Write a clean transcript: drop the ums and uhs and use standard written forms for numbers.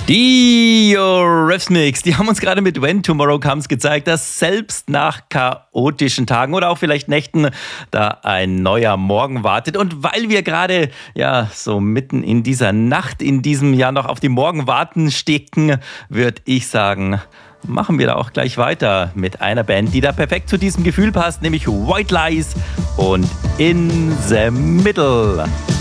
Die Eurythmics, die haben uns gerade mit When Tomorrow Comes gezeigt, dass selbst nach chaotischen Tagen oder auch vielleicht Nächten da ein neuer Morgen wartet. Und weil wir gerade so mitten in dieser Nacht, in diesem Jahr noch auf die Morgen warten stecken, würde ich sagen, machen wir da auch gleich weiter mit einer Band, die da perfekt zu diesem Gefühl passt, nämlich White Lies und In the Middle.